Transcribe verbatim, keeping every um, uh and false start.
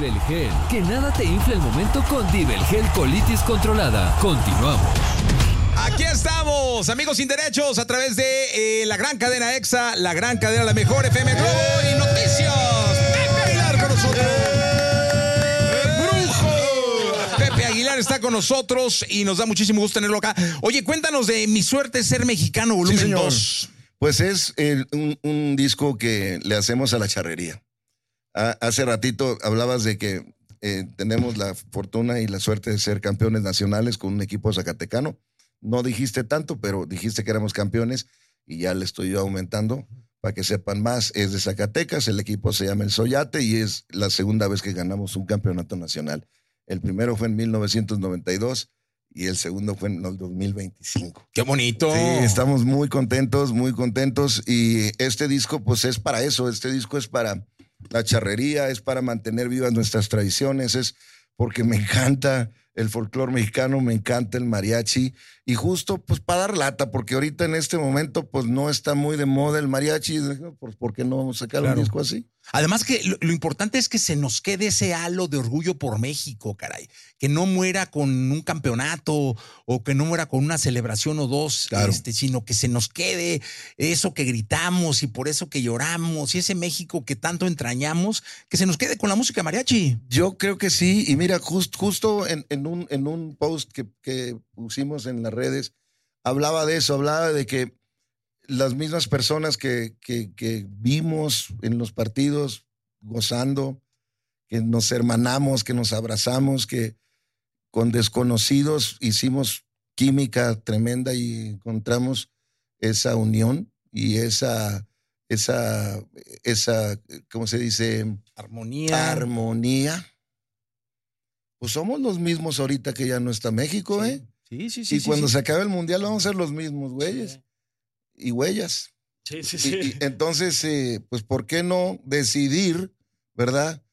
Divel Gel. Que nada te infle el momento con Divel Gel Colitis Controlada. Continuamos. Aquí estamos, amigos sin derechos, a través de eh, la gran cadena EXA, la gran cadena La Mejor, F M Globo y Noticias. Pepe Aguilar con nosotros. ¡Eh, brujo! Pepe Aguilar está con nosotros y nos da muchísimo gusto tenerlo acá. Oye, cuéntanos de Mi Suerte es Ser Mexicano, volumen sí, dos. Pues es el, un, un disco que le hacemos a la charrería. A, hace ratito hablabas de que eh, tenemos la fortuna y la suerte de ser campeones nacionales con un equipo zacatecano. No dijiste tanto, pero dijiste que éramos campeones y ya le estoy yo aumentando para que sepan más. Es de Zacatecas, el equipo se llama El Soyate y es la segunda vez que ganamos un campeonato nacional. El primero fue en mil novecientos noventa y dos y el segundo fue en el dos mil veinticinco. ¡Qué bonito! Sí, estamos muy contentos, muy contentos y este disco pues es para eso, este disco es para la charrería, es para mantener vivas nuestras tradiciones, es porque me encanta el folclore mexicano, me encanta el mariachi y justo pues para dar lata, porque ahorita en este momento pues no está muy de moda el mariachi, pues ¿por qué no sacar claro. un disco así? Además que lo, lo importante es que se nos quede ese halo de orgullo por México, caray, que no muera con un campeonato o que no muera con una celebración o dos, claro. este, sino que se nos quede eso que gritamos y por eso que lloramos y ese México que tanto entrañamos, que se nos quede con la música mariachi. Yo creo que sí, y mira, just, justo en, en, un, en un post que, que pusimos en las redes, hablaba de eso, hablaba de que las mismas personas que, que, que vimos en los partidos gozando, que nos hermanamos, que nos abrazamos, que con desconocidos hicimos química tremenda y encontramos esa unión y esa, esa, esa, ¿cómo se dice? Armonía. Armonía. Pues somos los mismos ahorita que ya no está México, sí. ¿eh? Sí, sí, sí. Y sí, cuando sí. se acabe el mundial vamos a ser los mismos güeyes. Sí. Y huellas. Sí, sí, sí. Y, y entonces, eh, pues, ¿por qué no decidir, verdad?